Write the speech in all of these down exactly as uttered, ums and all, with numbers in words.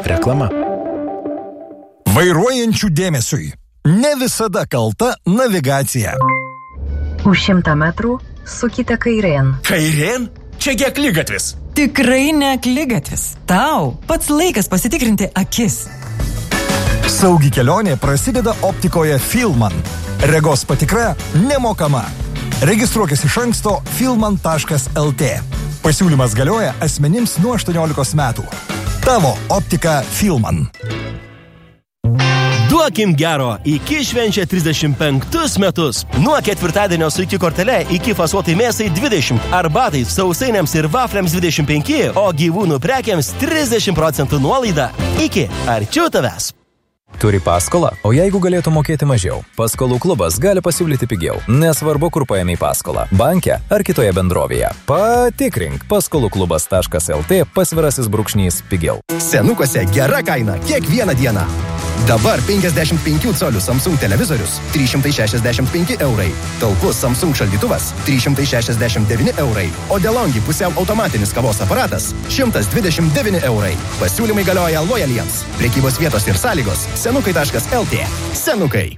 Reklama. Vairuojančių dėmesiui. Ne visada kalta navigacija. Už šimtą metrų sukite kairėn. Kairėn? Čiagi akligatvis. Tikrai ne akligatvis. Tau pats laikas pasitikrinti akis. Saugi kelionė prasideda optikoje Filman. Regos patikra nemokama. Registruokis iš anksto filman taškas lt. Pasiūlymas galioja asmenims nuo aštuoniolikos metų. Tavo optika Filman. Duokim gero, iki švenčia trisdešimt penktus metus. Nuo ketvirtadienio su iki kortele, iki fasuotai mėsai dvidešimt, arbatai, sausainiams ir vafliams dvidešimt penki, o gyvūnų prekiams trisdešimt procentų nuolaida. Iki arčiau tavęs. Turi paskolą? O jeigu galėtų mokėti mažiau? Paskolų klubas gali pasiūlyti pigiau. Nesvarbu, kur paėmei paskolą. Banke ar kitoje bendrovėje. Patikrink paskolų klubas taškas lt pasvirasis brūkšnys pigiau. Senukuose gera kaina kiekvieną dieną. Dabar penkiasdešimt penkių colių Samsung televizorius trys šimtai šešiasdešimt penki eurai. Talpus Samsung šaldytuvas trys šimtai šešiasdešimt devyni eurai. O DeLonghi pusiau automatinis kavos aparatas šimtas dvidešimt devyni eurai. Pasiūlymai galioja lojaliems. Prekybos vietos ir sąlygos senukai taškas lt. Senukai.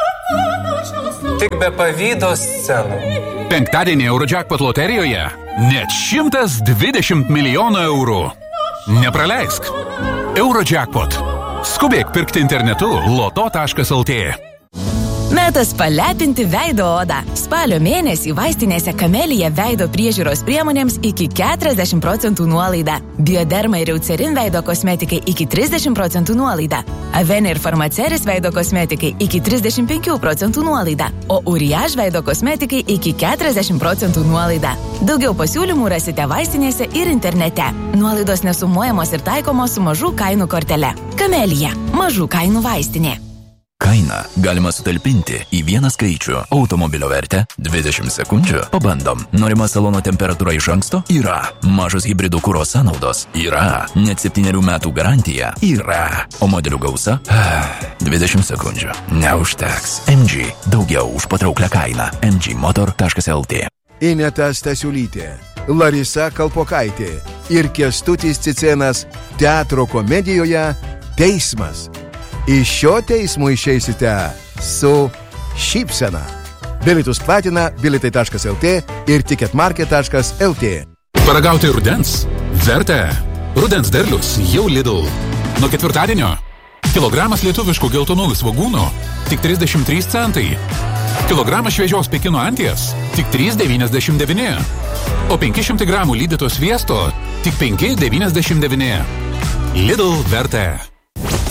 Tik be pavydo scenų. Penktadienį Eurojackpot loterijoje net šimtas dvidešimt milijonų eurų. Nepraleisk. Eurojackpot. Skubėk pirkti internetu loto taškas lt. Metas palepinti veido odą. Spalio mėnesį vaistinėse Kamelija veido priežiūros priemonėms iki keturiasdešimt procentų nuolaida. Bioderma ir Eucerin veido kosmetikai iki trisdešimt procentų nuolaida. Avene ir Farmaceris veido kosmetikai iki trisdešimt penkių procentų nuolaida. O Uriage veido kosmetikai iki keturiasdešimt procentų nuolaida. Daugiau pasiūlymų rasite vaistinėse ir internete. Nuolaidos nesumuojamos ir taikomos su mažų kainų kortele. Kamelija. Mažų kainų vaistinė. Kainą galima sutalpinti į vieną skaičių. Automobilio vertę dvidešimt sekundžių. Pabandom. Norima salono temperatūra iš anksto? Yra. Mažos hibridų kuro sąnaudos? Yra. Net septynerių metų garantija? Yra. O modelių gausa? dvidešimt sekundžių. Neužteks. M G. Daugiau už patrauklę kainą. m g motor taškas lt. Ineta Stasiulytė, Larisa Kalpokaitė ir Kęstutis Cicėnas teatro komedijoje Teismas. Iš šio teismo išeisite su šypsena. Bilietus platina bilitai taškas lt ir ticketmarket taškas lt. Paragauti rudens? Verta. Rudens derlius jau Lidl. Nuo ketvirtadienio kilogramas lietuviškų geltonųjų svogūnų tik trisdešimt trys centai. Kilogramas šviežios Pekino anties tik trys devyniasdešimt devyni. O penki šimtai gramų lydyto sviesto tik penki devyniasdešimt devyni. Lidl verta.